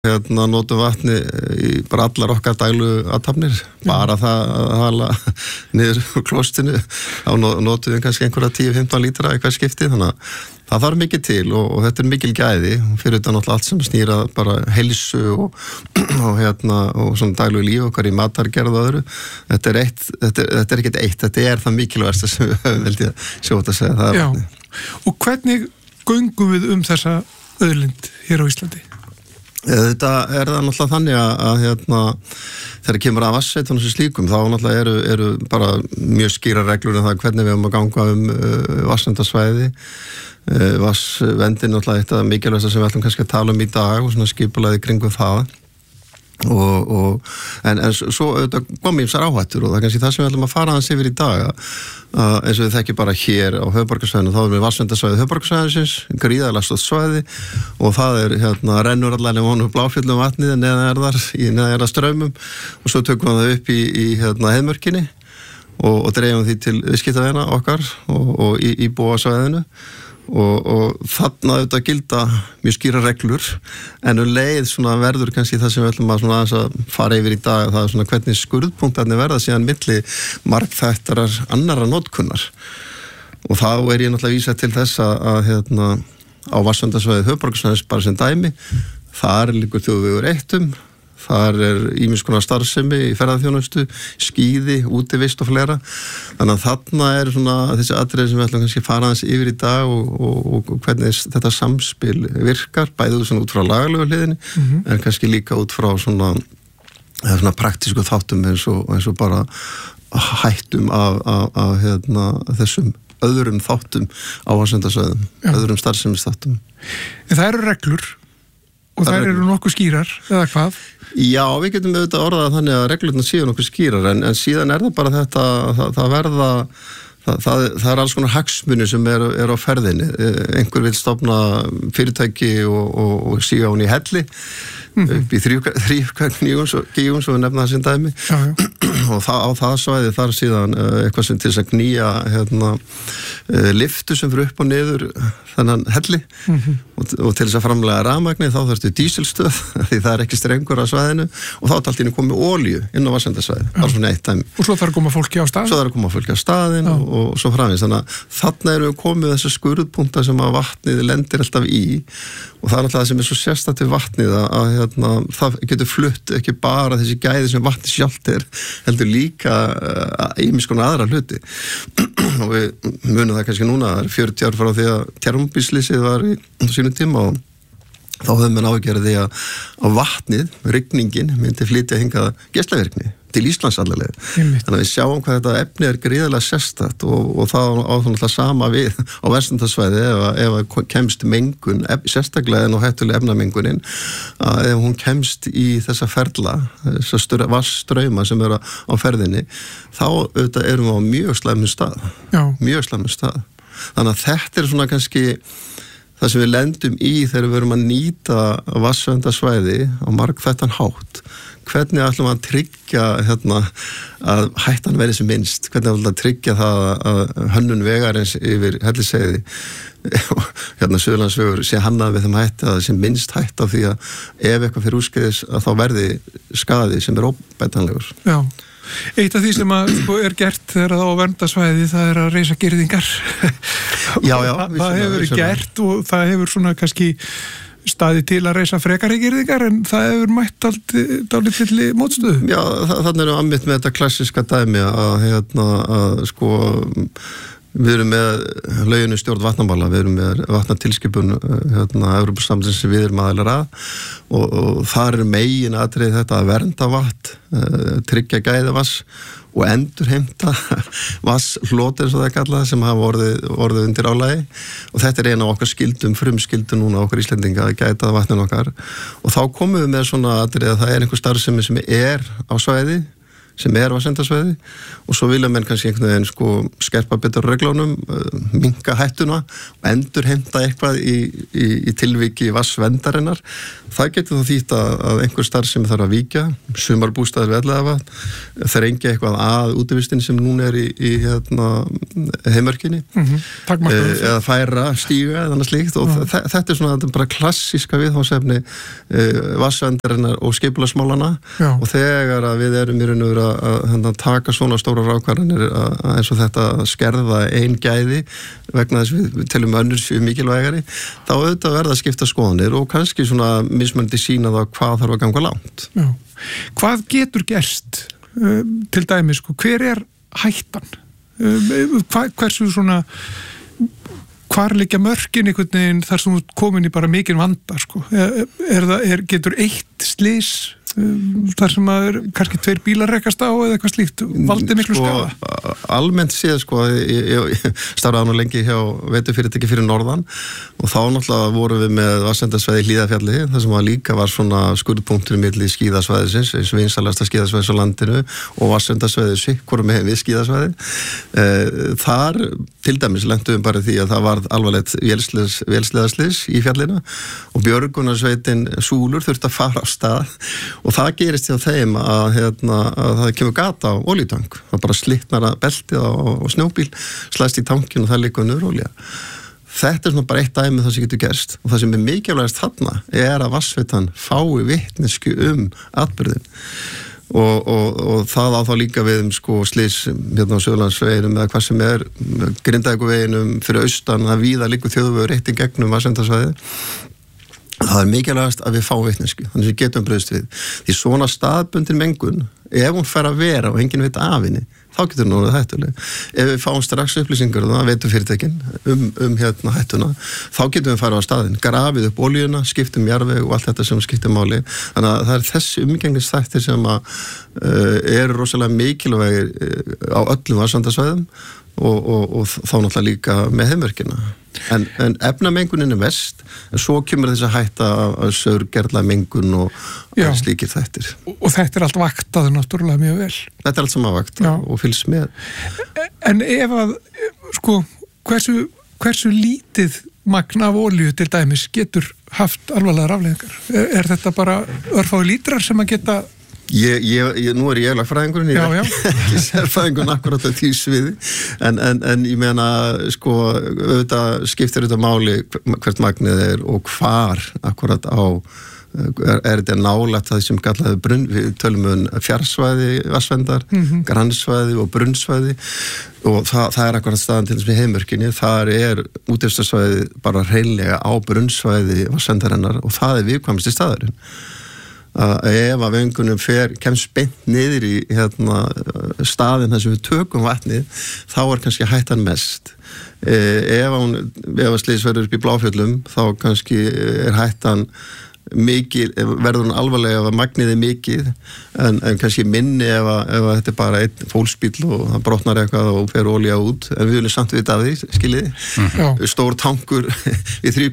notum vatni í bara allar okkar daglu athafnir, bara það að hala niður úr klostinu, þá notum við kannski einhverja 10-15 lítra í hver skipti, þannig að það þarf mikið til og þetta mikil gæði, fyrir þetta náttúrulega allt sem snýra bara heilsu og svona daglu líf okkar í matargerð og öðru, þetta er ekkert eitt, þetta er það mikilvægasta sem við höfum veldi að sjóta að segja það. Já, og hvernig göngum við þessa auðlind hér á Íslandi? Þetta er það náttúrulega þannig að þegar kemur að vatnsveitunum sem slíkum þá náttúrulega eru bara mjög skýra reglur um það hvernig við höfum að ganga vatnsverndarsvæði. Vatnsverndin náttúrulega eitt af mikilvægasta sem við ætlum kannski að tala um í dag og svona skipulagið kringum það. En svo kom ýmsar áhættur og það er kannski það sem við ætlum að fara aðeins yfir í dag eins og við þekkjum bara hér á höfuðborgarsvæðinu, þá erum við vatnsverndarsvæði höfuðborgarsvæðisins, gríðarlega stórt svæði og það rennur allavega honum bláfjöllum vatnið neðan straumum og svo tökum við það upp í heiðmörkinni og dreifum því til viðskiptavina okkar og í búasvæðinu og þarna auðvitað gilda mjög skýra reglur en leið svona verður kannski það sem við ætlum að fara yfir í dag, það er svona hvernig skurðpunktarnir verða síðan milli margþættarar annarra notkunnar og þá ég náttúrulega að vísa til þess að á vatnsverndarsvæði höfuðborgarsvæðis bara sem dæmi, þar liggur þjóðvegur 1, þar ýmiss konar starfsemi í ferðaþjónustu, skíði, útivist og fleira. Þannig að þarna svona þessi atriði sem við ætlum kannski fara aðeins yfir í dag og hvernig þetta samspil virkar, bæði svona út frá lagalegu hliðinni, en kannski líka út frá svona praktísku þáttum eins og bara hættum af þessum öðrum þáttum á vatnsverndarsvæðum, öðrum starfsemisþáttum. En það eru reglur og þær eru nokkuð skýrar, eða hvað? Já, við getum auðvitað orðað þannig að reglurnar séu nokkuð skýrar, en síðan það bara þetta, það er alls konar hagsmunir sem er á ferðinni. Einhver vil stofna fyrirtæki og síga hún í helli, upp í þrýfkvæðningum, svo við nefna það sem dæmi. Og á það svæði þar síðan eitthvað sem til þess að knýja lyftu sem fyrir upp og niður þennan helli og til þess að framlega rafmagni þá þarftu dísilstöð því það er ekki strengur á svæðinu og þá er allt inni komið olíu inn á vatnsverndarsvæði, bara svona eitt dæmi. Og svo þarf að koma fólki á staðinn? Svo þarf að koma fólki á staðinn og svo framvegis, þannig að þarna erum við komið þessa skurðpunkta sem að vatnið lendir alltaf í og það er alltaf það sem er svo sérstakt við vatnið að það getur flutt ekki bara þessi gæði sem vatnið sjálft heldur líka ýmiss konar aðra hluti og við munum það kannski núna, það er 40 ár frá því að Tjernobyl-slysið var í sínum tíma og þá höfum við ágjörði því að vatnið, rigningin, myndi flytja hingað geislavirkni til Íslands allavega. Þannig að við sjáum hvað þetta efni er gríðarlega sérstakt og það á náttúrulega sama við á verndarsvæði ef kemst mengun, sérstaklega en á hættulega efnamengunin, að ef hún kemst í þessa ferla, þessa vatnsstrauma sem eru á ferðinni, þá auðvitað erum við á mjög slæmum stað. Já. Mjög slæmum stað. Þannig að þetta er svona kannski það sem við lendum í þegar við verum að nýta vatnsverndarsvæði á margþættan hátt. Hvernig ætlum við að tryggja að hættan verði sem minnst? Hvernig ætlum við að tryggja það að hönnun vegarins yfir Hellisheiði Suðurlandsvegur sé hannað við þeim hætti að það sé minnst hætt af því að ef eitthvað fyrir úrskeiðis að þá verði skaði sem er óbætanlegur. Já. Eitt af því sem er gert þegar það á verndarsvæði, það er að reisa girðingar. Já. Það hefur verið gert og það hefur svona kannski staði til að reisa frekari girðingar en það hefur mætt dálítilli mótstöðu. Já, þannig erum við ammitt með þetta klassiska dæmi að við erum með löginu stjórn vatnamála, við erum með vatnatilskipun Evrópusambandsins sem við erum aðilar að og þar er megin atriði þetta að vernda vatn, tryggja gæði vatns og endurheimta vatnshlot eins og það er kallað sem hafa orðið undir álagi og þetta er eina af okkar frumskyldum núna okkar Íslendinga að gæta vatnin okkar og þá komum við með svona atriði að það er einhver starfsemi sem er á svæði sem vatnsverndarsvæði og svo vilja menn kannski einhvern veginn sko skerpa betur reglunum, minnka hættuna og endurheimta eitthvað í tilviki vatnsverndarinnar. Það getur þá þýtt að einhver starfsemi þarf að víkja, sumarbústaðir við Elliðavatn, þrengja eitthvað að útivistin sem núna í heimörkinni, eða færa stíga eða annað slíkt og þetta svona bara klassíska viðfangsefni vatnsverndarinnar og skipulagsmálana og þegar að við erum í raun og veru að taka svona stóra ákvarðanir eins og þetta að skerða ein gæði vegna þess við telum önnur séu mikilvægari, þá auðvitað verða að skipta skoðanir og kannski svona mismunandi sýna það hvað þarf að ganga langt. Já. Hvað getur gerst til dæmis, sko, hver hættan? Hversu svona hvar liggja mörkin einhvern veginn þar sem þú komin í bara mikinn vanda, sko? Getur eitt slys þar sem að kannski 2 bílar rekast á eða eitthvað slíkt, valdi miklu skaða? Almennt séð, sko, ég starfaði nú lengi hjá veitufyrirtæki fyrir norðan og þá náttúrulega vorum við með vatnsverndarsvæði í Hlíðarfjalli, þar sem líka var svona skurðpunktur milli skíðasvæðisins, eins vinsælasta skíðasvæðis á landinu og vatnsverndarsvæði hvorum með við skíðasvæði. Þar til dæmis lentum við bara því að það var alvarlegt vélsleðaslys í fjallinu og björgunarsveitin Súlur þurfti að fara á stað og það gerist hjá þeim að það kemur gata á olíutank. Það bara slitnar að beltið á snjóbíl, slæst í tankinu og það liggur niður olía. Þetta svona bara eitt dæmi það sem getur gerst og það sem mikilvægast þarna að vatnsveitan fái vitneskju atburðinn. Og það á þá líka við sko slys á Suðurlandsveginum eða hvað sem Grindavíkurveginum fyrir austan, það víða liggur þjóðvegur eitt í gegnum vatnsverndarsvæði. Það mikilvægast að við fáum vitneskju, þannig að við getum brugðist við. Því svona staðbundin mengun, ef hún fer að vera og enginn veit af henni, þá getur hún orðið hættuleg. Ef við fáum strax upplýsingar og það veitum fyrirtækin hættuna, þá getum við farið á staðinn, grafið upp olíuna, skiptum jarðveg og allt þetta sem skiptir máli. Þannig að það þessi umgengisþættir sem eru rosalega mikilvægir á öllum vatnsverndarsvæðum og þá náttúrulega líka með heimörkina. En efnamengunin verst, en svo kemur þess að hætta að saurgerla mengun og slíkir þættir. Og þetta allt vaktað náttúrulega mjög vel. Þetta allt saman vaktað og fylgst með. En ef að, sko, hversu lítið magn af olíu til dæmis getur haft alvarlegar afleiðingar? Þetta bara örfáir lítrar sem að geta... Nú ég lagfræðingurinn, ég ekki sérfræðingurinn akkurat á því sviði, en ég meina, sko, auðvitað skiptir þetta máli hvert magnið og hvar akkurat á, þetta nálægt það sem kallaði brunn, við tölum fjarsvæði, vatnsverndar, grannsvæði og brunnsvæði og það akkurat staðan til þess með heimörkinni, þar útivistarsvæði bara hreinlega á brunnsvæði vatnsverndarinnar og það viðkvæmasti staðurinn. Ef að vöngunum kemst beint niður í staðinn þar sem við tökum vatnið, þá kannski hættan mest. Ef að slys verður upp í Bláfjöllum, þá kannski hættan mikið, verður hún alvarlega ef að magnið mikið, en kannski minni ef að þetta bara einn fólksbíll og það brotnar eitthvað og fer olía út, en við viljum samt vita af því, skiljiði. Stór tankur við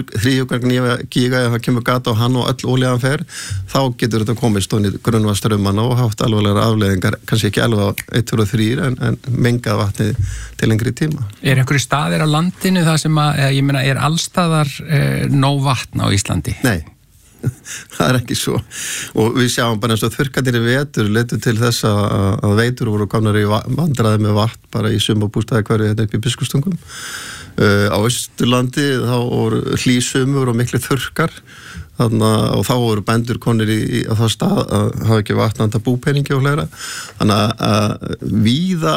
3,9 giga, ef það kemur gata á hann og öll olíaðan fer, þá getur þetta komist onni grunnvatnsströmmana og haft alvarlegar afleiðingar, kannski ekki alveg á 1, 2 og 3, en mengað vatnið til lengri tíma. Einhverju staðir á landinu það sem ég meina, allstaðar nóg vatn á Íslandi? Nei. Það ekki svo og við sjáum bara eins og þurrkandir í vetur leiddu til þess að veitur voru komnar í vandræði með vatn bara í sumarbústaði hverju upp í Biskupstungum. Á Austurlandi þá voru hlýsumur og miklu þurrkar og þá voru bændur konir á það stað að hafa ekki vatnanda búpeningi og fleira. Þannig að víða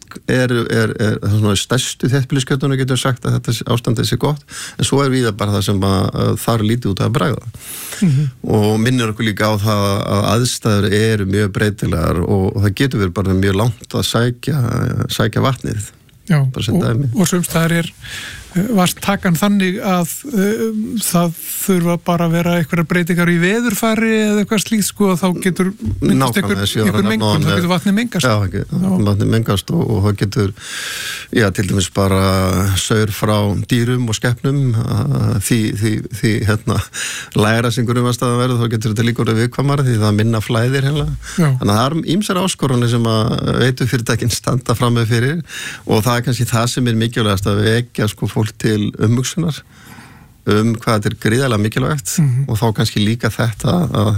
svona stærstu þéttbýliskjörnunum getur sagt að þetta ástandið sé gott, en svo víða bara það sem þar lítið út að bregða. Og minnir okkur líka á það að aðstæður eru mjög breytilegar og það getur verið bara mjög langt að sækja vatnið. Já, og sumstaðar var takan þannig að það þurfa bara að vera einhverjar breytingar í veðurfari eða eitthvað slíkt sko og þá getur myndast einhver mengun, þá getur vatnið mengast. Já, vatnið mengast og það getur, til dæmis bara saur frá dýrum og skepnum því lægra sem grunnvatnsstaðan verður, þá getur þetta líka orðið viðkvæmara því það minna flæðir hérna. Þannig að það er ýmsar áskoranir sem að veitufyrirtækin standa fram með fyrir og það er kannski það sem er mikilvægast að vekja sko fólk til umhugsunar hvað þetta er gríðarlega mikilvægt og þá kannski líka þetta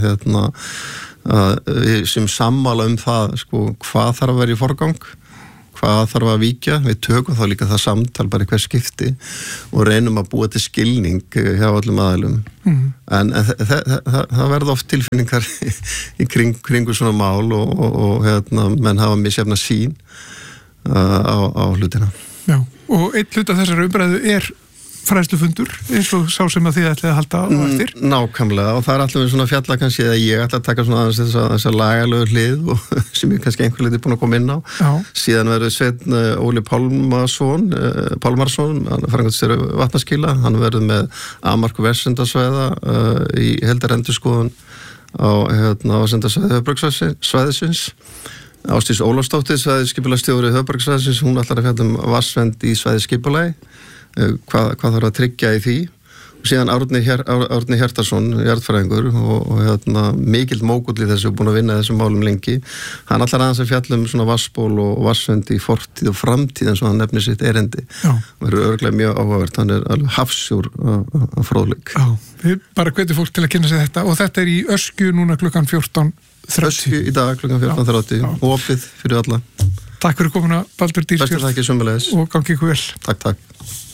að við sem sammála það sko, hvað þarf að vera í forgang, hvað þarf að víkja, við tökum þá líka það samtal bara í hver skipti og reynum að búa til skilning hjá öllum aðilum en það verða oft tilfinningar í kringu svona mál og menn hafa misjafna sýn á hlutina. Já, og einn hlut af þessari umræðu er fræðslufundur, eins og sá sem að þið ætlið að halda á eftir. Nákvæmlega, og það er alltaf svona fjalla kannski, eða ég ætla að taka svona þessa lagalegu hlið og sem ég kannski einhver liti búin að koma inn á. Já. Síðan verður Sveinn Óli Pálmarsson, framkvæmdastjóri vatnaskila, hann verður með afmark verndarsvæða í heildarendurskoðun á verndarsvæði höfuðborgarsvæðisins. Ásdís Ólafsdóttir, svæðisskipulagstjóri höfuðborgarsvæðisins, hún ætlar að fjalla vassvernd í svæðisskipulagi, hvað þarf að tryggja í því og síðan Árni Hjartarson, jarðfræðingur og mikill mógull í þessu, búin að vinna þessum málum lengi. Hann ætlar aðeins að fjalla svona vassból og vassvernd í fortíð og framtíð eins og hann nefnir sitt erindi. Það verður örugglega mjög áhugavert, hann er alveg hafsjór af fróðleik. Já, við bara hvetjum fólk til að kynna sig þetta og þetta er í Öskju núna klukkan 14:30. Öskju í dag klukkan 14:30, opið fyrir alla. Takk fyrir komuna, Baldur Dýrskjöld. Bestu þakkir sömuleiðis. Og gangi ykkur vel. Takk.